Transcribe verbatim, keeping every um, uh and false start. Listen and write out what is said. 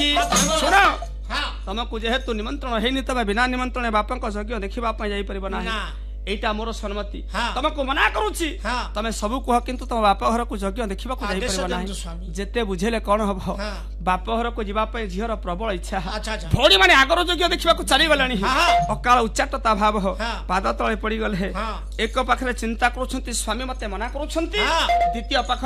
शुण तुमको जेहेतु निमंत्रण है तब बिना निमंत्रण बापा यज्ञ देखा जापर ना एटा मोर सम्मति तुमको मना करुच्ची तमे सब कह किंतु तुम बाप घर को यज्ञ देखा जापर जिते बुझेले कौन हम बाप घर को जावाई झीर प्रबल इच्छा भौणी मैंने आगर यज्ञ देखा चली गला अकाल उच्चाटता भाव पाद तले पड़ गले एक पाखे चिंता कर स्वामी मते मना कर द्वितीय पाख